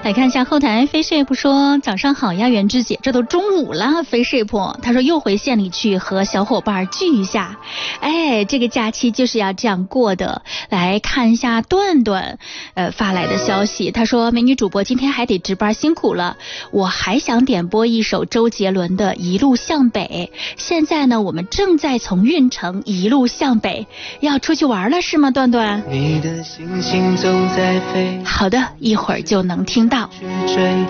来看一下后台，飞 shape 说早上好呀，袁志姐，这都中午了，飞 shape 他说又回县里去和小伙伴聚一下，哎，这个假期就是要这样过的。来看一下段段发来的消息，他说美女主播今天还得值班，辛苦了，我还想点播一首周杰伦的一路向北，现在呢我们正在从运城一路向北，要出去玩了是吗？段段， 你的星星总在飞， 好的，一会儿就能听到。